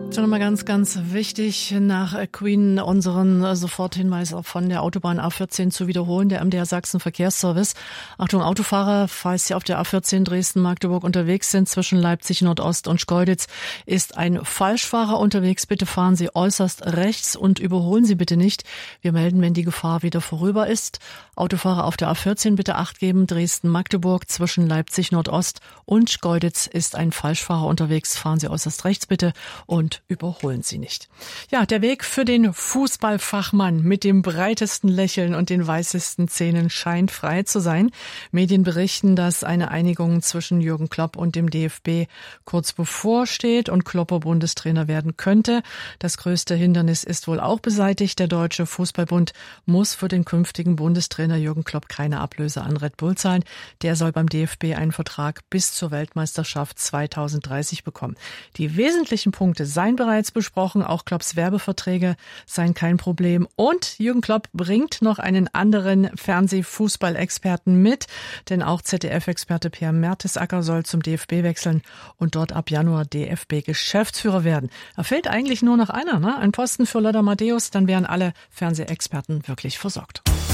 Schon mal ganz, ganz wichtig, nach Queen unseren Soforthinweis auch von der Autobahn A14 zu wiederholen, der MDR Sachsen Verkehrsservice. Achtung Autofahrer, falls Sie auf der A14 Dresden-Magdeburg unterwegs sind, zwischen Leipzig Nordost und Schkeuditz, ist ein Falschfahrer unterwegs. Bitte fahren Sie äußerst rechts und überholen Sie bitte nicht. Wir melden, wenn die Gefahr wieder vorüber ist. Autofahrer auf der A14 bitte Acht geben. Dresden-Magdeburg zwischen Leipzig Nordost und Schkeuditz ist ein Falschfahrer unterwegs. Fahren Sie äußerst rechts bitte und überholen Sie nicht. Ja, der Weg für den Fußballfachmann mit dem breitesten Lächeln und den weißesten Zähnen scheint frei zu sein. Medien berichten, dass eine Einigung zwischen Jürgen Klopp und dem DFB kurz bevorsteht und Klopper Bundestrainer werden könnte. Das größte Hindernis ist wohl auch beseitigt. Der Deutsche Fußballbund muss für den künftigen Bundestrainer Jürgen Klopp keine Ablöse an Red Bull zahlen. Der soll beim DFB einen Vertrag bis zur Weltmeisterschaft 2030 bekommen. Die wesentlichen Punkte seien bereits besprochen, auch Klopps Werbeverträge seien kein Problem. Und Jürgen Klopp bringt noch einen anderen Fernsehfußballexperten mit, denn auch ZDF-Experte Per Mertesacker soll zum DFB wechseln und dort ab Januar DFB-Geschäftsführer werden. Da fehlt eigentlich nur noch einer, ne? Ein Posten für Lothar Matthäus, dann wären alle Fernsehexperten wirklich versorgt.